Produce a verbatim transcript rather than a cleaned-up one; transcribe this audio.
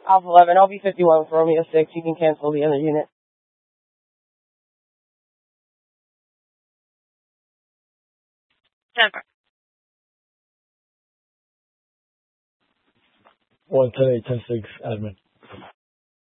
Alpha eleven, I'll be fifty-one with Romeo six. You can cancel the other unit. Denver. one ten eight ten six, admin.